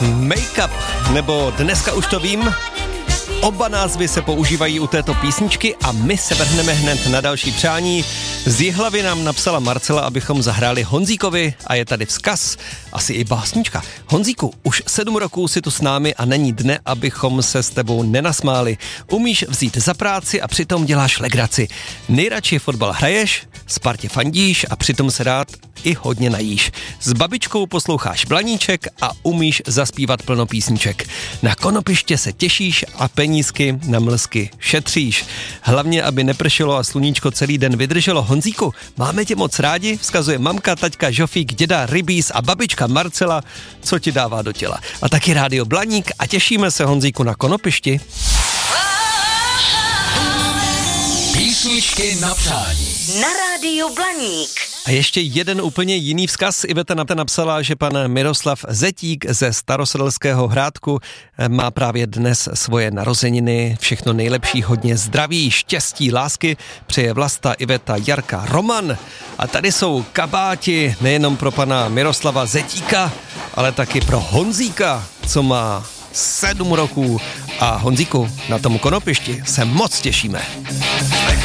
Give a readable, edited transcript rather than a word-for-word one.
Make-up, nebo Dneska už to vím. Oba názvy se používají u této písničky a my se vrhneme hned na další přání. Z Jihlavy nám napsala Marcela, abychom zahráli Honzíkovi a je tady vzkaz, asi i básnička. Honzíku, už 7 roků si tu s námi a není dne, abychom se s tebou nenasmáli. Umíš vzít za práci a přitom děláš legraci. Nejradši fotbal hraješ, Spartě fandíš a přitom se rád i hodně najíš. S babičkou posloucháš Blaníček a umíš zaspívat plno písniček. Na konopiště se těšíš a penízky na mlsky šetříš. Hlavně, aby nepršelo a sluníčko celý den vydrželo. Honzíku, máme tě moc rádi, vzkazuje mamka, taťka Žofík, děda Rybíz a babička Marcela, co ti dává do těla. A taky rádio Blaník a těšíme se, Honzíku, na konopišti. Písničky na přání. Na rádiu Blaník. A ještě jeden úplně jiný vzkaz. Iveta napsala, že pan Miroslav Zetík ze Starosedlského Hrádku má právě dnes svoje narozeniny. Všechno nejlepší, hodně zdraví, štěstí, lásky přeje Vlasta, Iveta, Jarka, Roman. A tady jsou kabáti nejenom pro pana Miroslava Zetíka, ale taky pro Honzíka, co má 7 roků. A Honzíku, na tom konopišti se moc těšíme.